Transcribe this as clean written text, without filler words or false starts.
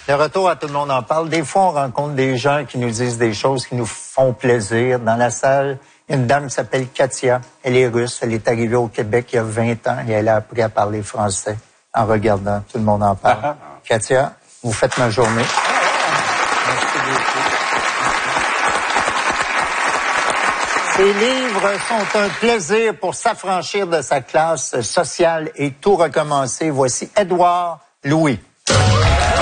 De retour à Tout le monde en parle. Des fois, on rencontre des gens qui nous disent des choses qui nous font plaisir. Dans la salle, il y a une dame qui s'appelle Katia. Elle est russe. Elle est arrivée au Québec il y a 20 ans et elle a appris à parler français en regardant Tout le monde en parle. Katia, vous faites ma journée. Merci beaucoup. Ces livres sont un plaisir pour s'affranchir de sa classe sociale et tout recommencer. Voici Édouard Louis.